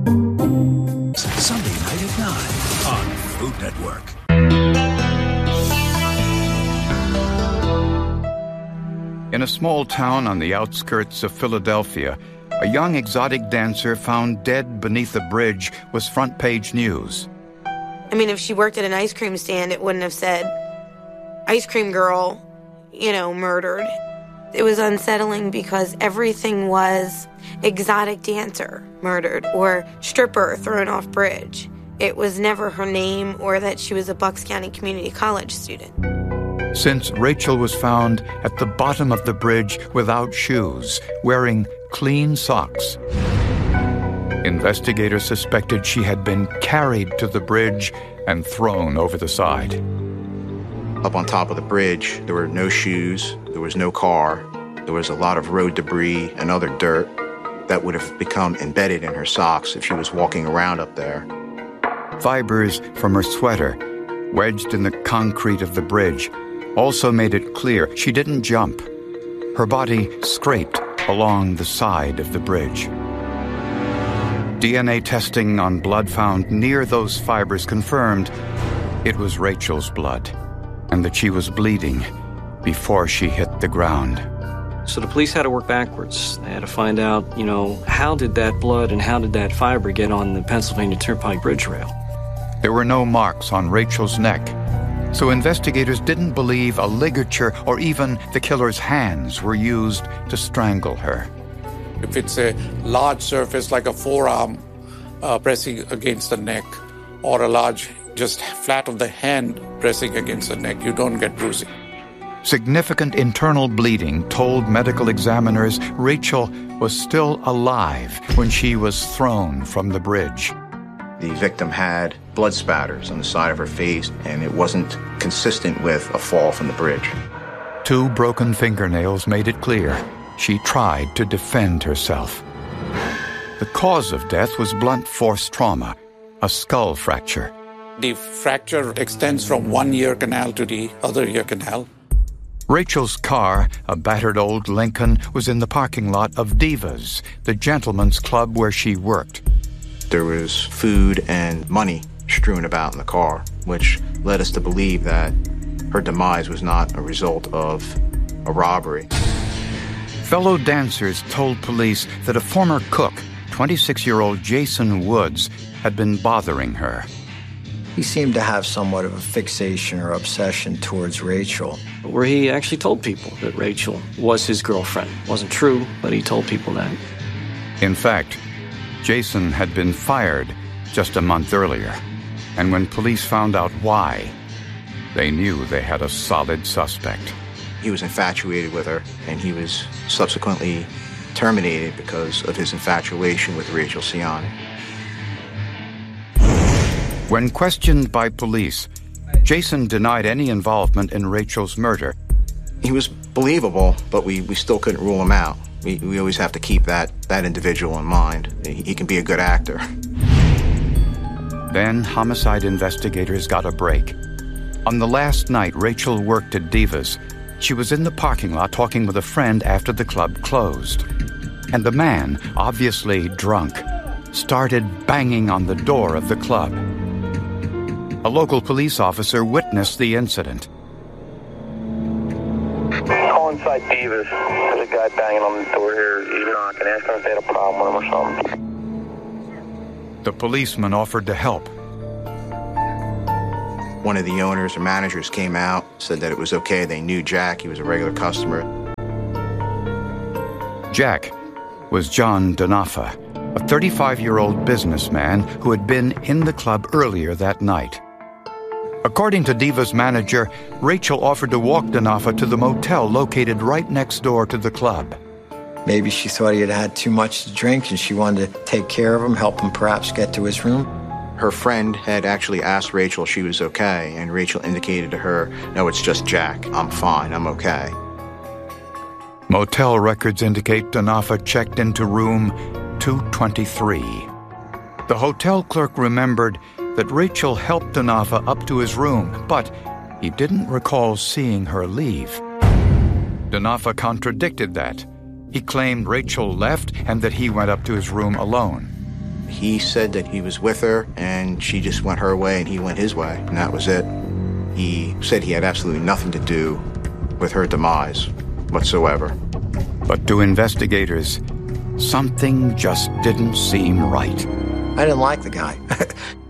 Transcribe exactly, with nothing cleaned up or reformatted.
Sunday night at nine on Food Network. In a small town on the outskirts of Philadelphia, a young exotic dancer found dead beneath a bridge was front-page news. I mean, if she worked at an ice cream stand, it wouldn't have said, ice cream girl, you know, murdered. It was unsettling because everything was exotic dancer murdered or stripper thrown off bridge. It was never her name or that she was a Bucks County Community College student. Since Rachel was found at the bottom of the bridge without shoes, wearing clean socks, investigators suspected she had been carried to the bridge and thrown over the side. Up on top of the bridge, there were no shoes, there was no car, there was a lot of road debris and other dirt that would have become embedded in her socks if she was walking around up there. Fibers from her sweater, wedged in the concrete of the bridge, also made it clear she didn't jump. Her body scraped along the side of the bridge. D N A testing on blood found near those fibers confirmed it was Rachel's blood, and that she was bleeding before she hit the ground. So the police had to work backwards. They had to find out, you know, how did that blood and how did that fiber get on the Pennsylvania Turnpike bridge rail? There were no marks on Rachel's neck, so investigators didn't believe a ligature or even the killer's hands were used to strangle her. If it's a large surface like a forearm uh, pressing against the neck, or a large just flat of the hand pressing against the neck, you don't get bruising. Significant internal bleeding told medical examiners Rachel was still alive when she was thrown from the bridge. The victim had blood spatters on the side of her face, and it wasn't consistent with a fall from the bridge. Two broken fingernails made it clear she tried to defend herself. The cause of death was blunt force trauma, a skull fracture. The fracture extends from one ear canal to the other ear canal. Rachel's car, a battered old Lincoln, was in the parking lot of Divas, the gentleman's club where she worked. There was food and money strewn about in the car, which led us to believe that her demise was not a result of a robbery. Fellow dancers told police that a former cook, twenty-six-year-old Jason Woods, had been bothering her. He seemed to have somewhat of a fixation or obsession towards Rachel. Where he actually told people that Rachel was his girlfriend. Wasn't true, but he told people that. In fact, Jason had been fired just a month earlier, and when police found out why, they knew they had a solid suspect. He was infatuated with her, and he was subsequently terminated because of his infatuation with Rachel Ciani. When questioned by police, Jason denied any involvement in Rachel's murder. He was believable, but we, we still couldn't rule him out. We, we always have to keep that, that individual in mind. He, he can be a good actor. Then homicide investigators got a break. On the last night Rachel worked at Divas, she was in the parking lot talking with a friend after the club closed. And the man, obviously drunk, started banging on the door of the club. A local police officer witnessed the incident. Call inside Divas. There's a guy banging on the door here. He's knocking. Ask him if they had a problem with him or something. The policeman offered to help. One of the owners or managers came out, said that it was okay. They knew Jack. He was a regular customer. Jack was John Denofa, a thirty-five-year-old businessman who had been in the club earlier that night. According to Diva's manager, Rachel offered to walk Denofa to the motel located right next door to the club. Maybe she thought he had had too much to drink and she wanted to take care of him, help him perhaps get to his room. Her friend had actually asked Rachel if she was okay, and Rachel indicated to her, no, it's just Jack. I'm fine. I'm okay. Motel records indicate Denofa checked into room two twenty-three. The hotel clerk remembered that Rachel helped Denofa up to his room, but he didn't recall seeing her leave. Denofa contradicted that. He claimed Rachel left and that he went up to his room alone. He said that he was with her and she just went her way and he went his way, and that was it. He said he had absolutely nothing to do with her demise whatsoever. But to investigators, something just didn't seem right. I didn't like the guy.